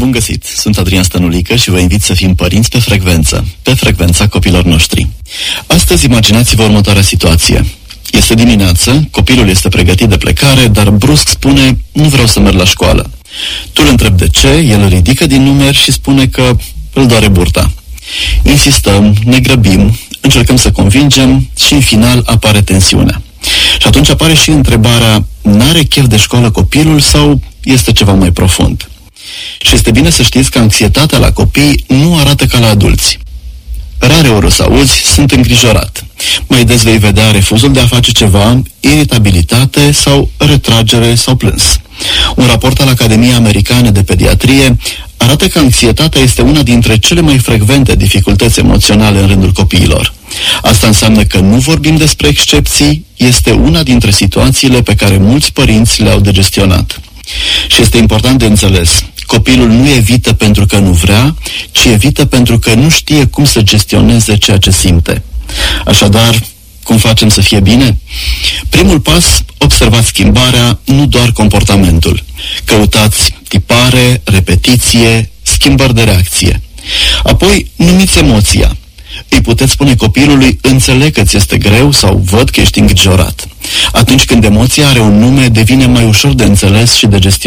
Bun găsit! Sunt Adrian Stănulică și vă invit să fim părinți pe frecvență, pe frecvența copilor noștri. Astăzi imaginați-vă următoarea situație. Este dimineață, copilul este pregătit de plecare, dar brusc spune, nu vreau să merg la școală. Tu îl întrebi de ce, el îl ridică din numeri și spune că îl doare burta. Insistăm, ne grăbim, încercăm să convingem și în final apare tensiunea. Și atunci apare și întrebarea, n-are chef de școală copilul sau este ceva mai profund? Și este bine să știți că anxietatea la copii nu arată ca la adulți. Rare ori o să auzi, sunt îngrijorat. Mai des vei vedea refuzul de a face ceva, iritabilitate sau retragere sau plâns. Un raport al Academiei Americane de Pediatrie arată că anxietatea este una dintre cele mai frecvente dificultăți emoționale în rândul copiilor. Asta înseamnă că nu vorbim despre excepții, este una dintre situațiile pe care mulți părinți le-au de gestionat. Și este important de înțeles, copilul nu evită pentru că nu vrea, ci evită pentru că nu știe cum să gestioneze ceea ce simte. Așadar, cum facem să fie bine? Primul pas, observați schimbarea, nu doar comportamentul. Căutați tipare, repetiție, schimbări de reacție. Apoi, numiți emoția. Îi puteți spune copilului, înțeleg că ți este greu sau văd că ești îngrijorat. Atunci când emoția are un nume, devine mai ușor de înțeles și de gestionat.